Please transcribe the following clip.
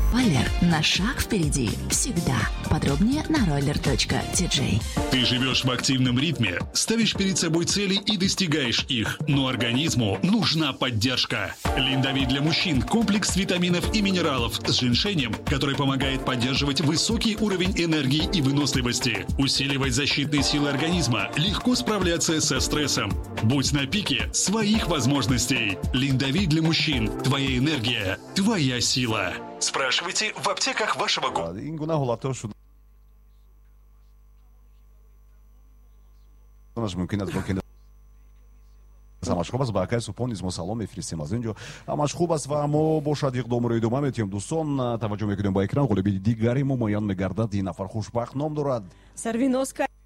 Спойлер. На шаг впереди. Всегда. Подробнее на roller.tj. Ты живешь в активном ритме, ставишь перед собой цели и достигаешь их, но организму нужна поддержка. Линдави для мужчин – комплекс витаминов и минералов с женьшенем, который помогает поддерживать высокий уровень энергии и выносливости, усиливать защитные силы организма, легко справляться со стрессом. Будь на пике своих возможностей. Линдави для мужчин. Твоя энергия, твоя сила. Спрашивайте в аптеках вашего города. Амашхубас ба акайсу понизмо салом мефиристем аз инҷо. Амашхубас ва мо бошад иқдомро идома метиҳем. Дӯстон, таваҷҷӯҳ мекунем ба экран. ғолиби дигари мо моян мегардад. Ин нафар хушбахт ном дорад. Сарвиноска